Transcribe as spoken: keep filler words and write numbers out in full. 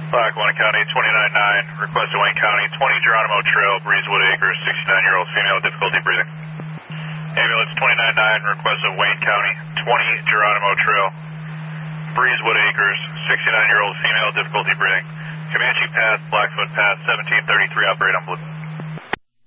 Lackawanna County, twenty-nine nine, request to Wayne County, twenty Geronimo Trail, Breezewood Acres, sixty-nine-year-old female, difficulty breathing. Ambulance twenty-nine nine, request of Wayne County, twenty Geronimo Trail, Breezewood Acres, sixty-nine-year-old female, difficulty breathing. Comanche Pass, Blackfoot Pass, seventeen thirty-three, operate on Blue.